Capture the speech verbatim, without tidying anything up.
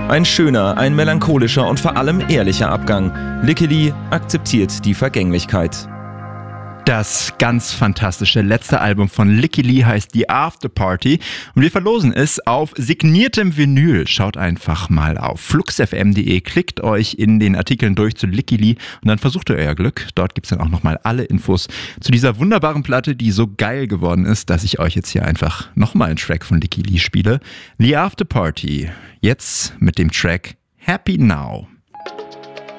Ein schöner, ein melancholischer und vor allem ehrlicher Abgang. Licky Lee akzeptiert die Vergänglichkeit. Das ganz fantastische letzte Album von Licky Lee heißt The After Party und wir verlosen es auf signiertem Vinyl. Schaut einfach mal auf flux f m punkt d e, klickt euch in den Artikeln durch zu Licky Lee und dann versucht ihr euer Glück. Dort gibt es dann auch nochmal alle Infos zu dieser wunderbaren Platte, die so geil geworden ist, dass ich euch jetzt hier einfach nochmal einen Track von Licky Lee spiele. The After Party, jetzt mit dem Track Happy Now.